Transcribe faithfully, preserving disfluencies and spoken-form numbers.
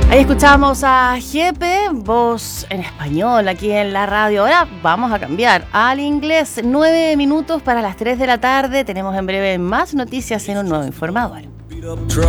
Ahí escuchamos a Jepe, voz en español aquí en la radio. Ahora vamos a cambiar al inglés. Nueve minutos para las tres de la tarde. Tenemos en breve más noticias en un nuevo informador.